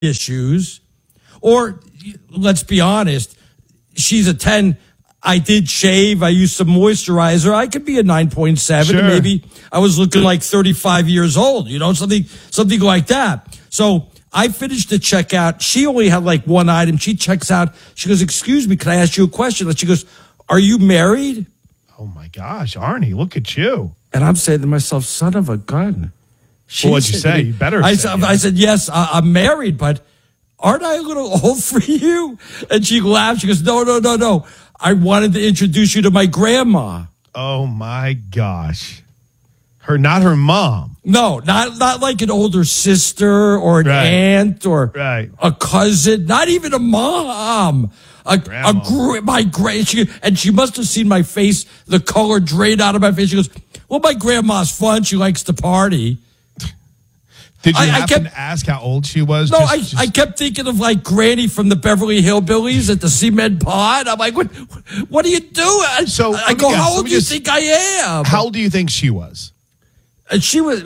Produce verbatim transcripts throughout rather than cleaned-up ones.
issues. Or, let's be honest, she's a ten. I did shave. I used some moisturizer. I could be a nine point seven. Sure. Maybe I was looking like thirty-five years old, you know, something, something like that. So I finished the checkout. She only had like one item. She checks out. She goes, excuse me, can I ask you a question? And she goes, are you married? Oh, my gosh, Arnie, look at you. And I'm saying to myself, son of a gun. She Well, what'd you said- say? You better I say said, yes. I said, yes, I, I'm married, but aren't I a little old for you? And she laughed. She goes, no, no, no, no. I wanted to introduce you to my grandma. Oh, my gosh. Her, not her mom. No, not not like an older sister or an Right. aunt or Right. a cousin, not even a mom. A, a Grandma. gr- my grand, she, and she must have seen my face, the color drained out of my face. She goes, well, my grandma's fun. She likes to party. Did you I- I happen kept- to ask how old she was? No, Just- I, just- I kept thinking of like Granny from the Beverly Hillbillies at the cement pod. I'm like, what what are you doing? So, I let me go, guess, how let old me do you just- think I am? How old do you think she was? And she was,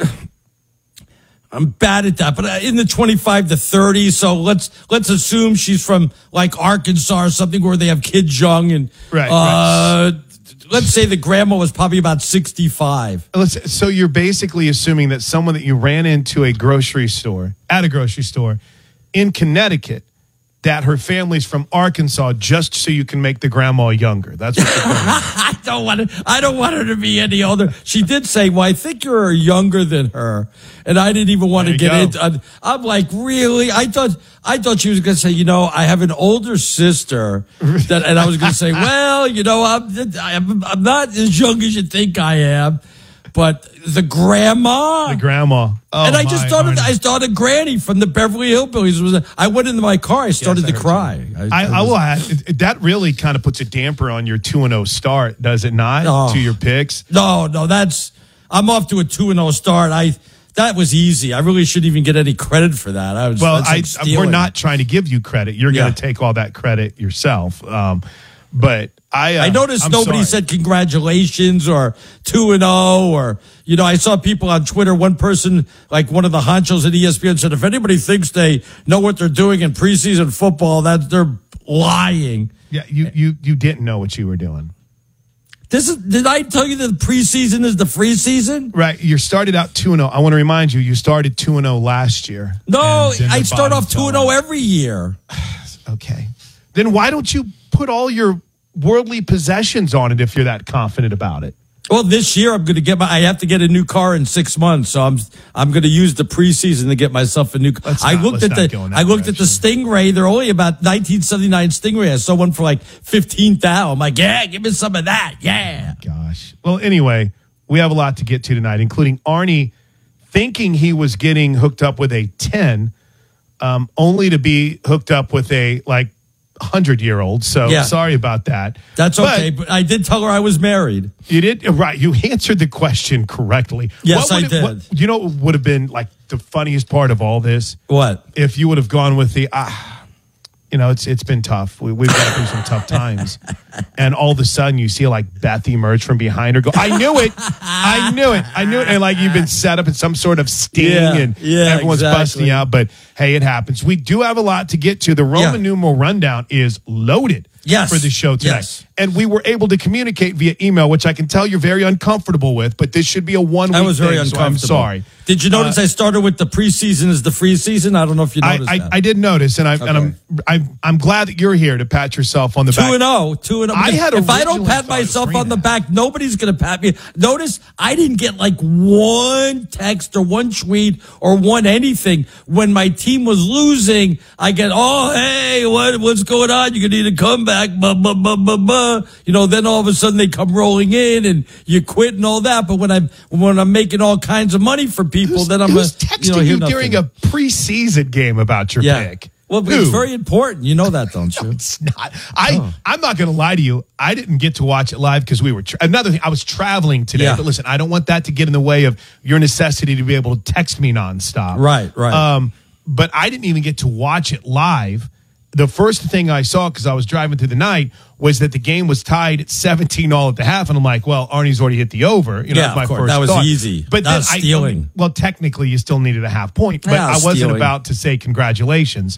I'm bad at that, but uh, in the twenty-five to thirty. So let's, let's assume she's from like Arkansas or something where they have kids young. And, Right, uh, let's say the grandma was probably about sixty-five. Let's, so you're basically assuming that someone that you ran into a grocery store, at a grocery store in Connecticut, that her family's from Arkansas just so you can make the grandma younger. That's what you're doing. I don't want to, I don't want her to be any older. She did say, well, I think you're younger than her. And I didn't even want There to you get go. into, I'm like, really? I thought, I thought she was going to say, you know, I have an older sister that, and I was going to say, well, you know, I'm, I'm, I'm not as young as you think I am, but the grandma. The grandma. Oh, and I just my, thought of, Arnie. I thought of Granny from the Beverly Hillbillies. It was a, I went into my car. I started Yes, I to heard cry. I, I was- will add, it- that really kind of puts a damper on your two and oh start, does it not? Oh. To your picks? No, no, that's I'm off to a two and zero start. I that was easy. I really shouldn't even get any credit for that. I was Well, that's I, like we're stealing. not trying to give you credit. You're Yeah. going to take all that credit yourself. Um, but I, uh, I noticed I'm nobody sorry. said congratulations or two and zero or you know. I saw people on Twitter. One person, like one of the honchos at E S P N, said if anybody thinks they know what they're doing in preseason football, that they're lying. Yeah, you, you, you didn't know what you were doing. This is. Did I tell you that the preseason is the free season? Right. You started out two and oh. I want to remind you, you started two and oh last year. No, And then I the start bottom off two fell and zero out. every year. Okay. Then why don't you put all your worldly possessions on it if you're that confident about it? Well, this year I'm going to get my. I have to get a new car in six months, so I'm I'm going to use the preseason to get myself a new. car. Let's I not- looked let's at not the. go in that I looked at the Stingray. They're only about nineteen seventy-nine Stingray. I saw one for like fifteen thousand. I'm like, yeah, give me some of that. Yeah. Gosh. Well, anyway, we have a lot to get to tonight, including Arnie thinking he was getting hooked up with a ten, um, only to be hooked up with a like hundred year old. So Yeah. sorry about that. That's But okay, but I did tell her I was married. You did right. You answered the question correctly. Yes, What I would it- what- did. you know what would have been like the funniest part of all this? What? If you would have gone with the ah, you know, it's it's been tough. We, we've got through some tough times, and all of a sudden you see like Beth emerge from behind her. Go, I knew it, I knew it, I knew it, and like you've been set up in some sort of sting, Yeah, and yeah, everyone's exactly. busting out. But hey, it happens. We do have a lot to get to. The Roman Yeah. numeral rundown is loaded. Yes. For the show today. Yes. And we were able to communicate via email, which I can tell you're very uncomfortable with, but this should be a one week I was very thing, so uncomfortable. I'm sorry. Did you notice Uh, I started with the preseason as the free season? I don't know if you I, noticed I, that. I did notice, and, I, and Okay. I'm, I'm I'm glad that you're here to pat yourself on the Two back. and zero, two and zero. I had if I don't originally pat thought it was myself three on the and a half. back, nobody's going to pat me. Notice I didn't get like one text or one tweet or one anything when my team was losing. I get, oh hey, what what's going on? You're going to need a comeback. Buh, buh, buh, buh, buh. You know, then all of a sudden they come rolling in and you quit and all that. But when I'm when I'm making all kinds of money for people, Who's, then I'm who's a, texting you, know, you, hear nothing. during a preseason game about your yeah. pick? Well, Who? it's very important. You know that, don't you? It's not. I Oh. I'm not going to lie to you. I didn't get to watch it live because we were tra- another thing. I was traveling today, Yeah. but listen, I don't want that to get in the way of your necessity to be able to text me nonstop. Right, right. Um, but I didn't even get to watch it live. the first thing I saw, because I was driving through the night, was that the game was tied at seventeen all at the half. And I'm like, well, Arnie's already hit the over. You know, Yeah, that's my of course. first That was thought. easy. But That then was I- stealing. well, technically, you still needed a half point. But Yeah, I wasn't stealing. about to say congratulations.